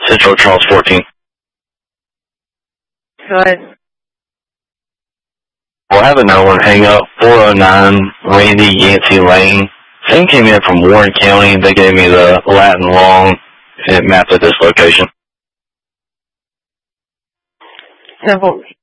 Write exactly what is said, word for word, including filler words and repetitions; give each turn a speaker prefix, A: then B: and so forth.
A: Central Charles fourteen.
B: Go ahead.
A: We'll have another one hang up, four oh nine Randy Yancey Lane. Thing came in from Warren County. They gave me the Latin long, and it mapped at this location.
B: Simple.